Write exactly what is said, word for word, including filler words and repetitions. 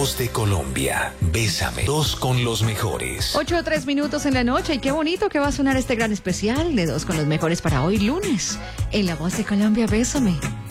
Voz de Colombia. Bésame. Dos con los mejores. Ocho o tres minutos en la noche y qué bonito que va a sonar este gran especial de Dos con los mejores para hoy lunes. En La Voz de Colombia, Bésame.